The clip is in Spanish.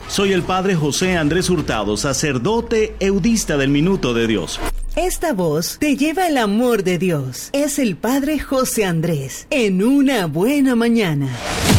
Soy el Padre José Andrés Hurtado, sacerdote eudista del Minuto de Dios. Esta voz te lleva el amor de Dios. Es el Padre José Andrés en Una Buena Mañana.